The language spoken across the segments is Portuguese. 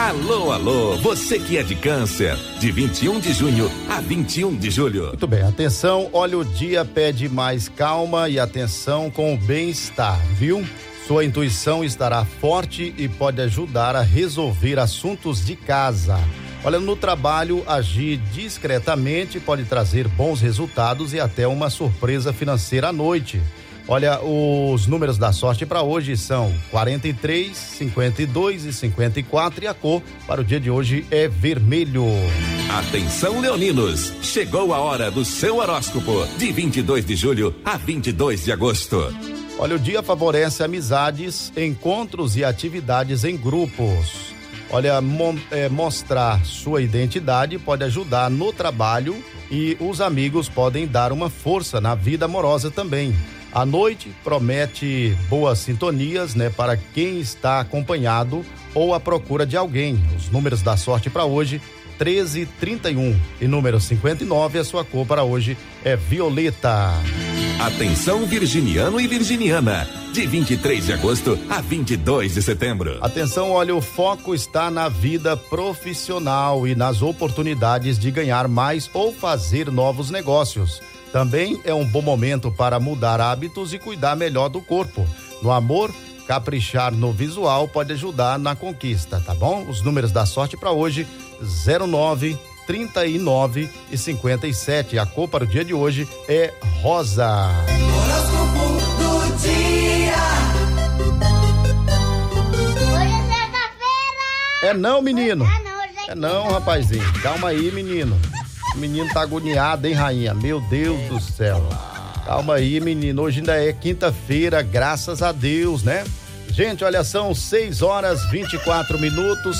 Alô, alô, você que é de Câncer, de 21 de junho a 21 de julho. Muito bem, atenção, olha, o dia pede mais calma e atenção com o bem-estar, viu? Sua intuição estará forte e pode ajudar a resolver assuntos de casa. Olha, no trabalho, agir discretamente pode trazer bons resultados e até uma surpresa financeira à noite. Olha, os números da sorte para hoje são 43, 52 e 54 e a cor para o dia de hoje é vermelho. Atenção, leoninos, chegou a hora do seu horóscopo, de 22 de julho a 22 de agosto. Olha, o dia favorece amizades, encontros e atividades em grupos. Olha, mostrar sua identidade pode ajudar no trabalho e os amigos podem dar uma força na vida amorosa também. A noite promete boas sintonias, né, para quem está acompanhado ou à procura de alguém. Os números da sorte para hoje, 13, 31 e número 59, a sua cor para hoje é violeta. Atenção, virginiano e virginiana, de 23 de agosto a 22 de setembro. Atenção, olha, o foco está na vida profissional e nas oportunidades de ganhar mais ou fazer novos negócios. Também é um bom momento para mudar hábitos e cuidar melhor do corpo. No amor, caprichar no visual pode ajudar na conquista, tá bom? Os números da sorte para hoje, 09, 39 e 57. A cor para o dia de hoje é rosa. Horóscopo do dia. Hoje é sexta-feira. É não, menino? Hoje É não, rapazinho. Calma aí, menino. O menino tá agoniado, hein, rainha? Meu Deus do céu. Calma aí, menino. Hoje ainda é quinta-feira, graças a Deus, né? Gente, olha, são 6 horas 24 minutos.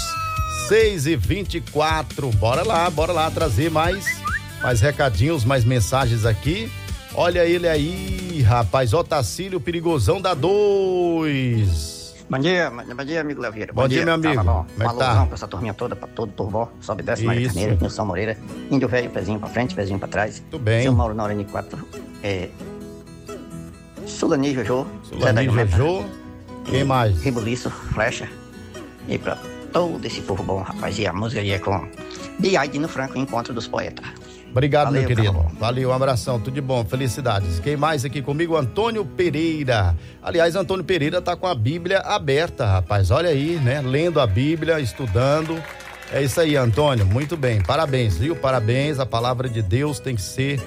6h24. Bora lá trazer mais recadinhos, mais mensagens aqui. Olha ele aí, rapaz. Otacílio Perigosão da 2. Bom dia, amigo Léo Vieira. Bom dia, meu amigo. Tá bom. Como é que tá? Alôzão pra essa turminha toda, pra todo turvó. Sobe e desce, Maria Carneiro, Nilson Moreira. Índio velho, pezinho pra frente, pezinho pra trás. Tudo bem. Seu Mauro Naurani 4. Sulani Jojo. Sulani Jojo. Quem mais? Ribuliço, Flecha. E pra todo esse povo bom, rapaz. E a música aí é com de Aidino Franco, Encontro dos Poetas. Obrigado, valeu, meu querido. Carol. Valeu, um abração, tudo de bom, felicidades. Quem mais aqui comigo? Antônio Pereira. Aliás, Antônio Pereira tá com a Bíblia aberta, rapaz. Olha aí, né? Lendo a Bíblia, estudando. É isso aí, Antônio. Muito bem. Parabéns, viu? Parabéns. A palavra de Deus tem que ser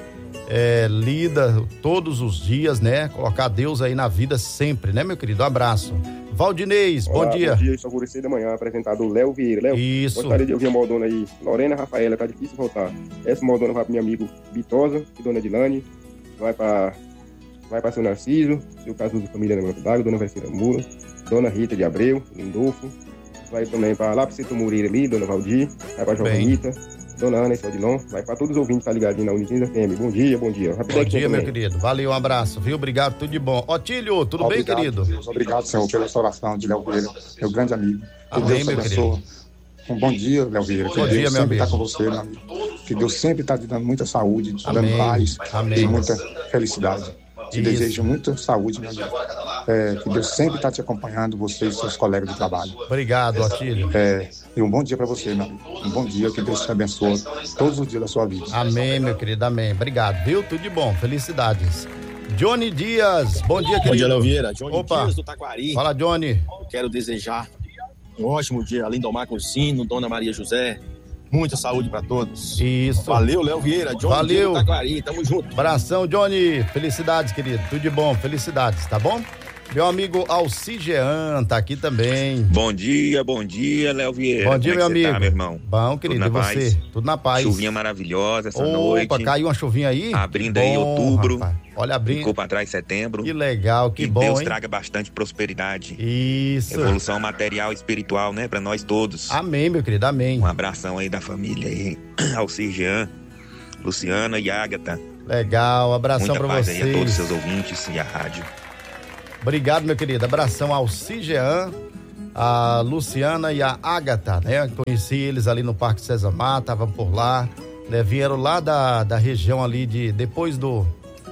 lida todos os dias, né? Colocar Deus aí na vida sempre, né, meu querido? Um abraço. Valdinez, Olá, bom dia. Bom dia, estou Alvorecer da Manhã, apresentador Léo Vieira. Léo, isso. Gostaria de ouvir a Moldona aí. Lorena Rafaela, tá difícil voltar. Essa Moldona vai pro meu amigo Bitosa e Dona Dilane. Vai pra seu Narciso, seu Caso de Família na Manta d'Água, Dona Vercina Mura, Dona Rita de Abreu, Lindolfo. Vai também pra Lapicito Moreira ali, Dona Valdir. Vai pra Joanita, Dona Ana e seu Odilon. Vai pra todos os ouvintes que tá ligadinho na Unizinha FM. Bom dia, bom dia. Bom dia, meu querido. Valeu, um abraço, viu? Obrigado, tudo de bom. Otílio, tudo bem, querido? Deus, obrigado, Senhor, pela restauração de Léo Vieira, meu grande amigo. Que Amém, Deus te meu abençoe. querido. Um bom dia, Léo Vieira. Que Bom dia, Deus meu sempre está amigo. com você, meu amigo. Que Deus sempre está te dando muita saúde, te Amém. dando paz Amém. e muita felicidade. Te Isso. desejo muita saúde, meu amigo. Que Deus sempre está te acompanhando, você e seus colegas de trabalho. Obrigado, Otílio. E um bom dia para você, meu amigo. Um bom dia, que Deus te abençoe todos os dias da sua vida. Amém, meu querido, amém. Obrigado, viu? Tudo de bom, felicidades. Johnny Dias, bom dia, querido. Bom dia, Léo Vieira. Johnny Opa. Dias do Taquari. Fala, Johnny. Quero desejar um ótimo dia a Lindomar Cursino, Dona Maria José. Muita saúde pra todos. Isso. Valeu, Léo Vieira. Johnny Valeu. Dias do Taquari. Tamo junto. Abração, Johnny. Felicidades, querido. Tudo de bom, felicidades, tá bom? Meu amigo Alcigean tá aqui também. Bom dia, Léo Vieira. Bom dia, Como é meu que você amigo. tá, meu irmão? Bom, querido, e você? Paz? Tudo na paz. Chuvinha maravilhosa essa Opa, noite. caiu uma chuvinha aí? Abrindo Que aí bom, outubro. rapaz. Olha, abrindo. Ficou pra trás setembro. Que legal, que bom, Deus hein? traga bastante prosperidade. Isso. Evolução material e espiritual, né? Pra nós todos. Amém, meu querido, amém. Um abração aí da família aí. Alcigean, Luciana e Ágata. Legal, abração Muita pra paz vocês. aí a todos os seus ouvintes e a rádio. Obrigado, meu querido. Abração ao Cigean, a Luciana e a Ágata, né? Conheci eles ali no Parque César Mar, estavam por lá, né? Vieram lá da região ali depois do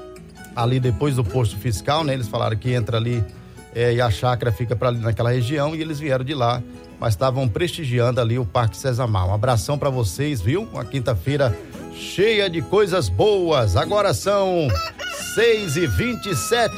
posto fiscal, né? Eles falaram que entra ali e a chácara fica para ali naquela região e eles vieram de lá mas estavam prestigiando ali o Parque Sessamar. Um abração para vocês, viu? Uma quinta-feira cheia de coisas boas. Agora são 6h27.